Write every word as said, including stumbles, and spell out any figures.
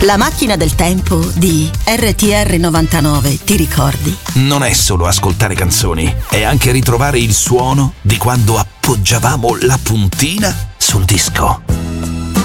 La macchina del tempo di R T R novantanove, ti ricordi? Non è solo ascoltare canzoni, è anche ritrovare il suono di quando appoggiavamo la puntina sul disco.